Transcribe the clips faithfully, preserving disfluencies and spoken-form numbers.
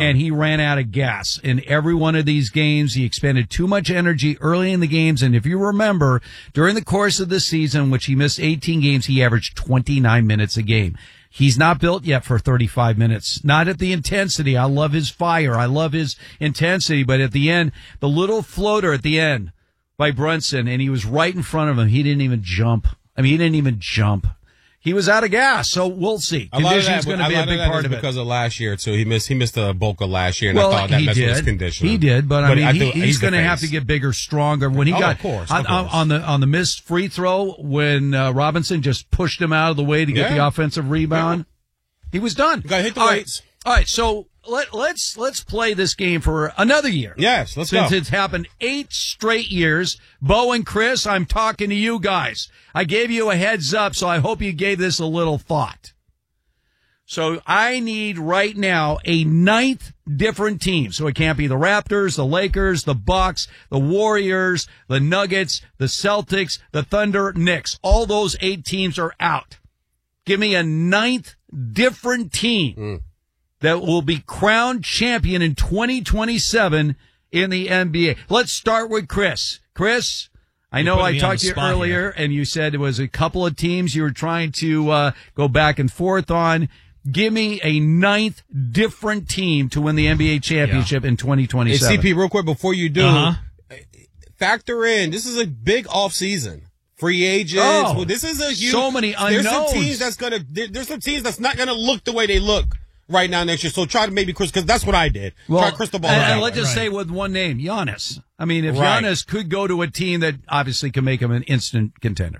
and he ran out of gas in every one of these games. He expended too much energy early in the games, and if you remember, during the course of the season, which he missed eighteen games, he averaged twenty-nine minutes a game. He's not built yet for thirty-five minutes. Not at the intensity. I love his fire. I love his intensity, but at the end, the little floater at the end by Brunson, and he was right in front of him. He didn't even jump. I mean, he didn't even jump. He was out of gas, so we'll see. Condition's going to be a big part of it. Because of last year, too. He missed, he missed the bulk of last year, and well, I thought that messed with his did. conditioning. He did, but, I but mean, I he, do, he's, he's going to face. have to get bigger, stronger. When he oh, got of course, on, of course. on the on the missed free throw, when uh, Robinson just pushed him out of the way to get yeah. the offensive rebound, yeah. he was done. Got to hit the All weights. Right. All right, so let, let's let's play this game for another year. Yes, let's Since go. it's happened eight straight years. Bo and Chris, I'm talking to you guys. I gave you a heads up, so I hope you gave this a little thought. So I need right now a ninth different team. So it can't be the Raptors, the Lakers, the Bucks, the Warriors, the Nuggets, the Celtics, the Thunder, Knicks. All those eight teams are out. Give me a ninth different team mm. that will be crowned champion in twenty twenty-seven in the N B A. Let's start with Chris. Chris, I know I talked to you earlier, here. and you said it was a couple of teams you were trying to uh, go back and forth on. Give me a ninth different team to win the N B A championship yeah. in twenty twenty-seven. Hey, C P, real quick before you do, uh-huh. factor in, this is a big offseason. Free agents. Oh, well, this is a huge. So many unknowns. There's some teams that's gonna. There, there's some teams that's not gonna look the way they look right now next year. So try to maybe Chris, because that's what I did. Well, try crystal ball. And, and let's just right. say with one name, Giannis. I mean, if right. Giannis could go to a team that obviously can make him an instant contender.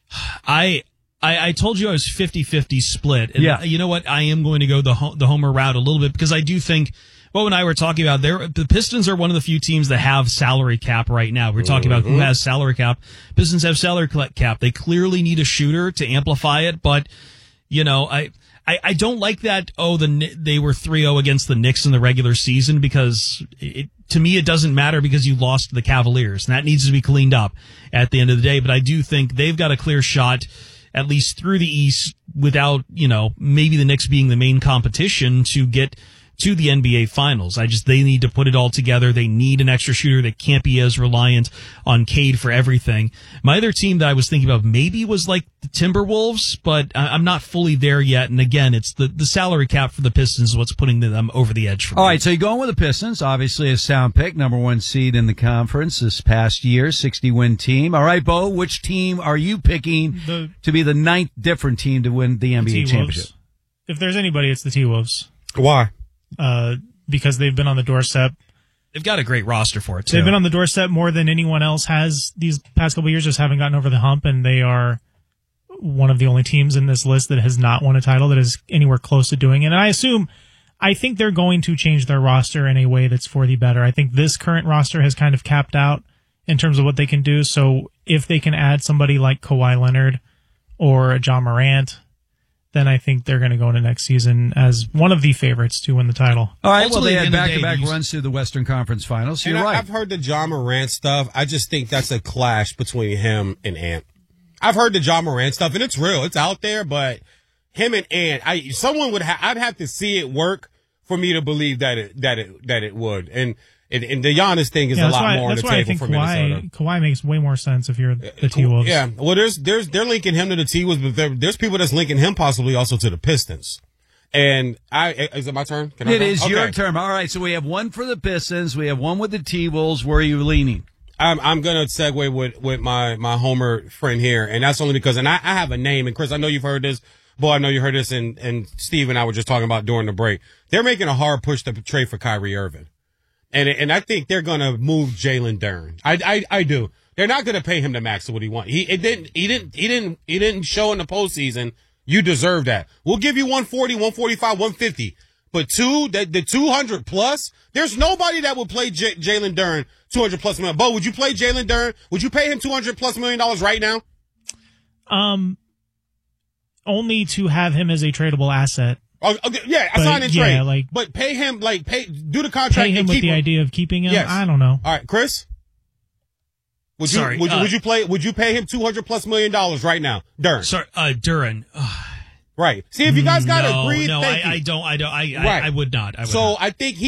I. I, I told you I was fifty-fifty split. And yeah. you know what? I am going to go the ho- the homer route a little bit because I do think Bo and I were talking about there. The Pistons are one of the few teams that have salary cap right now. We're talking mm-hmm. about who has salary cap. Pistons have salary cap. They clearly need a shooter to amplify it, but you know, I I, I don't like that. Oh, the they were three oh against the Knicks in the regular season because it. To me, it doesn't matter because you lost to the Cavaliers, and that needs to be cleaned up at the end of the day. But I do think they've got a clear shot, at least through the East, without, you know, maybe the Knicks being the main competition to get to the N B A Finals. I just, they need to put it all together. They need an extra shooter. They can't be as reliant on Cade for everything. My other team that I was thinking about maybe was like the Timberwolves, but I'm not fully there yet. And again, it's the, the salary cap for the Pistons is what's putting them over the edge for me. All right, so you're going with the Pistons, obviously a sound pick, number one seed in the conference this past year, sixty-win team. All right, Bo, which team are you picking the, to be the ninth different team to win the N B A the championship? If there's anybody, it's the T-Wolves. Why? Uh, because they've been on the doorstep. They've got a great roster for it, too. They've been on the doorstep more than anyone else has these past couple of years, just haven't gotten over the hump, and they are one of the only teams in this list that has not won a title that is anywhere close to doing it. And I assume, I think they're going to change their roster in a way that's for the better. I think this current roster has kind of capped out in terms of what they can do, so if they can add somebody like Kawhi Leonard or a John Morant, then I think they're going to go into next season as one of the favorites to win the title. All right, well, Ultimately, they at had the end of the day, back-to-back these- runs to the Western Conference Finals. So And you're I, right. I've heard the John Morant stuff. I just think that's a clash between him and Ant. I've heard the John Morant stuff, and it's real. It's out there, but him and Ant, I someone would ha- I'd have to see it work for me to believe that it that it that it would. And and, and the Giannis thing is Yeah, a that's lot why, more on that's the why I table think for Kawhi, Minnesota. Kawhi makes way more sense if you're the T-Wolves. Yeah, well, there's there's they're linking him to the T-Wolves, but there, there's people that's linking him possibly also to the Pistons. And I is it my turn? Can I It go? is Okay. your turn. All right, so we have one for the Pistons. We have one with the T-Wolves. Where are you leaning? I'm I'm gonna segue with with my my Homer friend here, and that's only because, and I, I have a name, and Chris, I know you've heard this. Boy, I know you heard this, and and Steve and I were just talking about during the break. They're making a hard push to trade for Kyrie Irving, and and I think they're gonna move Jalen Duren. I I I do. They're not gonna pay him the max of what he wants. He it didn't he didn't he didn't he didn't show in the postseason. You deserve that. We'll give you one forty, one forty-five, one fifty. But two, the, the two hundred plus, there's nobody that would play J- Jalen Duren two hundred plus million. Bo, would you play Jalen Duren? Would you pay him two hundred plus million dollars right now? Um, only to have him as a tradable asset. Oh, okay, yeah, But, sign and yeah, trade. like- but pay him, like, pay, do the contract Pay him and with keep the him. idea of keeping him? Yes. I don't know. All right, Chris? Would you, Sorry, would you, uh, would you play, would you pay him two hundred plus million dollars right now? Duren. Sorry, uh, Duren. Right. See, if you guys got to no, agree, no, thank I, you. I don't, I don't, I, Right. I, I would not. I would So not. I think he